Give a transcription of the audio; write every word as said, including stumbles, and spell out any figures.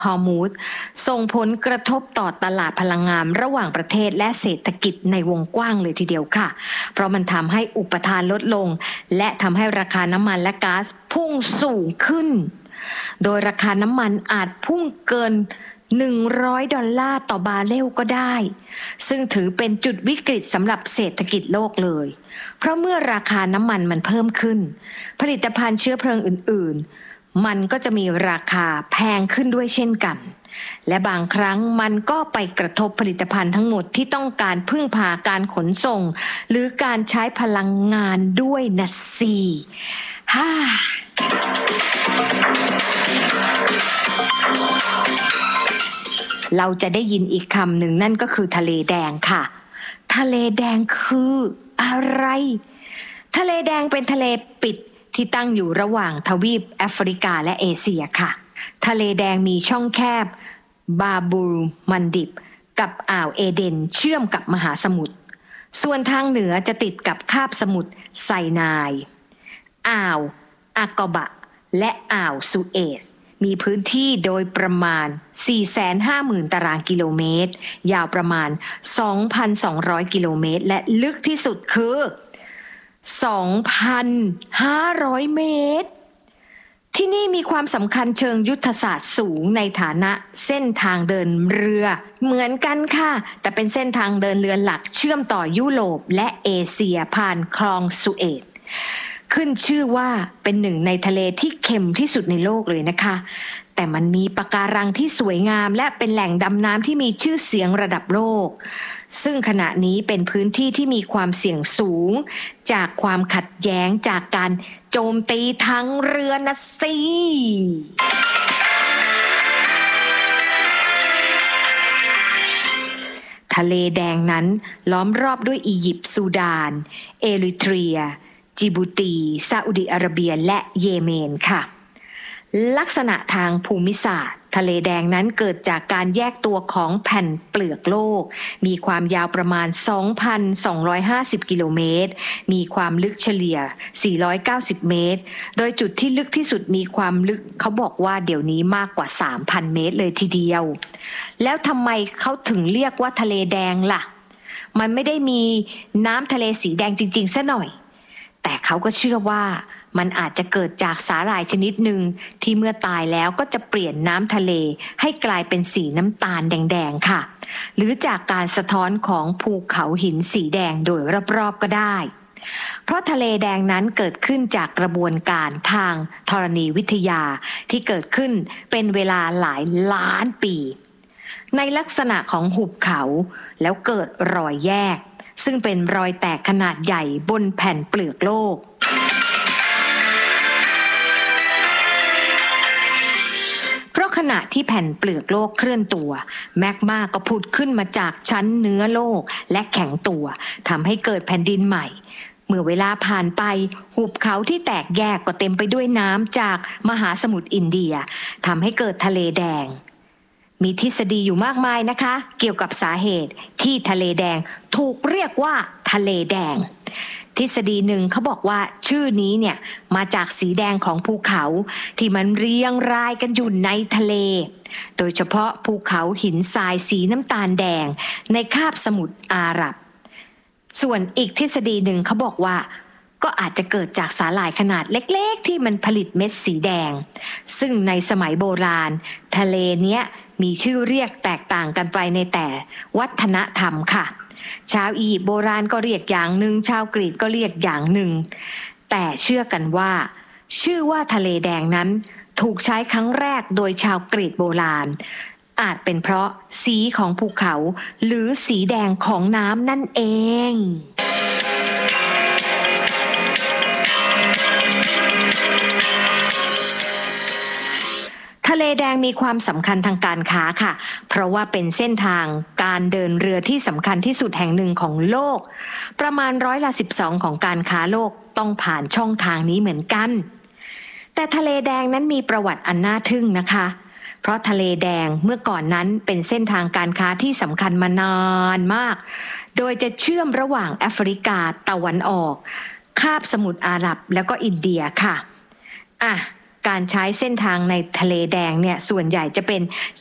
ฮอร์มูซส่งผลกระทบต่อตลาดพลังงานระหว่างประเทศและเศรษฐกิจในวงกว้างเลยทีเดียวค่ะเพราะมันทำให้อุปทานลดลงและทำให้ราคาน้ำมันและก๊าซพุ่งสูงขึ้นโดยราคาน้ำมันอาจพุ่งเกินหนึ่งร้อยดอลลาร์ต่อบาร์เรลก็ได้ซึ่งถือเป็นจุดวิกฤตสำหรับเศรษฐกิจโลกเลยเพราะเมื่อราคาน้ำมันมันเพิ่มขึ้นผลิตภัณฑ์เชื้อเพลิงอื่นๆมันก็จะมีราคาแพงขึ้นด้วยเช่นกันและบางครั้งมันก็ไปกระทบผลิตภัณฑ์ทั้งหมดที่ต้องการพึ่งพาการขนส่งหรือการใช้พลังงานด้วยนะสิฮ่าเราจะได้ยินอีกคำหนึ่งนั่นก็คือทะเลแดงค่ะทะเลแดงคืออะไรทะเลแดงเป็นทะเลปิดที่ตั้งอยู่ระหว่างทวีปแอฟริกาและเอเชียค่ะทะเลแดงมีช่องแคบบาบูมันดิบกับอ่าวเอเดนเชื่อมกับมหาสมุทรส่วนทางเหนือจะติดกับคาบสมุทรไซนายอ่าวอากาบะและอ่าวสุเอซมีพื้นที่โดยประมาณ สี่แสนห้าหมื่น ตารางกิโลเมตรยาวประมาณ สองพันสองร้อย กิโลเมตรและลึกที่สุดคือ สองพันห้าร้อย เมตรที่นี่มีความสำคัญเชิงยุทธศาสตร์สูงในฐานะเส้นทางเดินเรือเหมือนกันค่ะแต่เป็นเส้นทางเดินเรือหลักเชื่อมต่อยุโรปและเอเชียผ่านคลองสุเอซขึ้นชื่อว่าเป็นหนึ่งในทะเลที่เค็มที่สุดในโลกเลยนะคะแต่มันมีปะการังที่สวยงามและเป็นแหล่งดำน้ำที่มีชื่อเสียงระดับโลกซึ่งขณะนี้เป็นพื้นที่ที่มีความเสี่ยงสูงจากความขัดแย้งจากการโจมตีทางเรือนะสิทะเลแดงนั้นล้อมรอบด้วยอียิปต์ซูดานเอริเทรียจิบูตีซาอุดิอาระเบียและเยเมนค่ะลักษณะทางภูมิศาสตร์ทะเลแดงนั้นเกิดจากการแยกตัวของแผ่นเปลือกโลกมีความยาวประมาณ สองพันสองร้อยห้าสิบ กิโลเมตรมีความลึกเฉลี่ยสี่ร้อยเก้าสิบเมตรโดยจุดที่ลึกที่สุดมีความลึกเขาบอกว่าเดี๋ยวนี้มากกว่า สามพัน เมตรเลยทีเดียวแล้วทำไมเขาถึงเรียกว่าทะเลแดงล่ะมันไม่ได้มีน้ำทะเลสีแดงจริงๆซะหน่อยแต่เขาก็เชื่อว่ามันอาจจะเกิดจากสาหร่ายชนิดหนึ่งที่เมื่อตายแล้วก็จะเปลี่ยนน้ำทะเลให้กลายเป็นสีน้ำตาลแดงๆค่ะหรือจากการสะท้อนของภูเขาหินสีแดงโดยรอบๆก็ได้เพราะทะเลแดงนั้นเกิดขึ้นจากกระบวนการทางธรณีวิทยาที่เกิดขึ้นเป็นเวลาหลายล้านปีในลักษณะของหุบเขาแล้วเกิดรอยแยกซึ่งเป็นรอยแตกขนาดใหญ่บนแผ่นเปลือกโลกเพราะขณะที่แผ่นเปลือกโลกเคลื่อนตัวแมกมาก็ผุดขึ้นมาจากชั้นเนื้อโลกและแข็งตัวทำให้เกิดแผ่นดินใหม่เมื่อเวลาผ่านไปหุบเขาที่แตกแยกก็เต็มไปด้วยน้ำจากมหาสมุทรอินเดียทำให้เกิดทะเลแดงมีทฤษฎีอยู่มากมายนะคะเกี่ยวกับสาเหตุที่ทะเลแดงถูกเรียกว่าทะเลแดงทฤษฎีหนึ่งเขาบอกว่าชื่อนี้เนี่ยมาจากสีแดงของภูเขาที่มันเรียงรายกันอยู่ในทะเลโดยเฉพาะภูเขาหินทรายสีน้ำตาลแดงในคาบสมุทรอาหรับส่วนอีกทฤษฎีหนึ่งเขาบอกว่าก็อาจจะเกิดจากสาหร่ายขนาดเล็กๆที่มันผลิตเม็ดสีแดงซึ่งในสมัยโบราณทะเลเนี้ยมีชื่อเรียกแตกต่างกันไปในแต่วัฒนธรรมค่ะชาวอียิปต์โบราณก็เรียกอย่างหนึ่งชาวกรีกก็เรียกอย่างหนึ่งแต่เชื่อกันว่าชื่อว่าทะเลแดงนั้นถูกใช้ครั้งแรกโดยชาวกรีกโบราณอาจเป็นเพราะสีของภูเขาหรือสีแดงของน้ำนั่นเองทะเลแดงมีความสำคัญทางการค้าค่ะเพราะว่าเป็นเส้นทางการเดินเรือที่สำคัญที่สุดแห่งหนึ่งของโลกประมาณร้อยละสิบสองของการค้าโลกต้องผ่านช่องทางนี้เหมือนกันแต่ทะเลแดงนั้นมีประวัติอันน่าทึ่งนะคะเพราะทะเลแดงเมื่อก่อนนั้นเป็นเส้นทางการค้าที่สำคัญมานานมากโดยจะเชื่อมระหว่างแอฟริกาตะวันออกคาบสมุทรอาหรับแล้วก็อินเดียค่ะอ่ะการใช้เส้นทางในทะเลแดงเนี่ยส่วนใหญ่จะเป็น